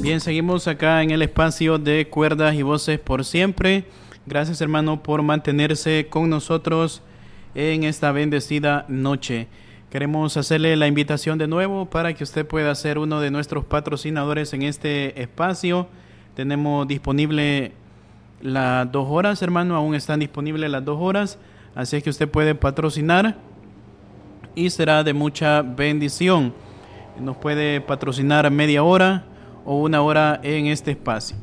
Bien, seguimos acá en el espacio de Cuerdas y Voces por siempre. Gracias, hermano, por mantenerse con nosotros en esta bendecida noche. Queremos hacerle la invitación de nuevo para que usted pueda ser uno de nuestros patrocinadores en este espacio. Tenemos disponible las 2 horas, hermano, aún están disponibles las 2 horas, así es que usted puede patrocinar y será de mucha bendición. Nos puede patrocinar media hora o 1 hora en este espacio.